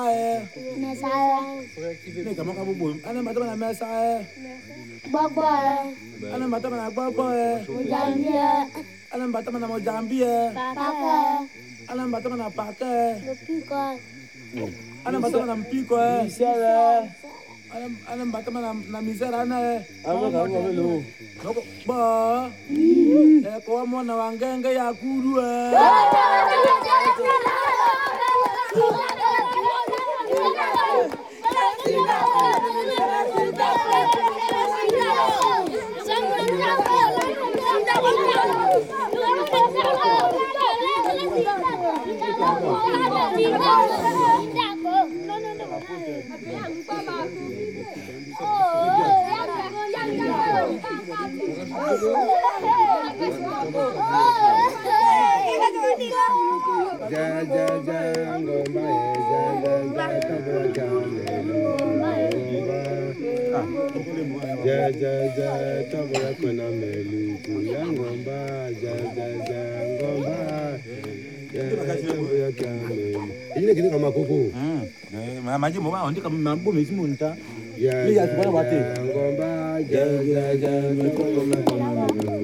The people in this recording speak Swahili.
Mesa. Ne kama ka bubu. Ana mata na mesa. Bobo. Ana mata na bobo. Mojambia. Ana mata na Mojambia. Paka. Ana mata na paka. Mpiko. Ana mata na mpiko. Misera. Ana mata na misera na. Aba ka ngomelo. Noko ba. Ko mwana wangenge ya kuru Ini kita kama koko. Maji mo ba ondika mambo mesimu nta. Ya. Ni ya kubana wate. Ngomba ja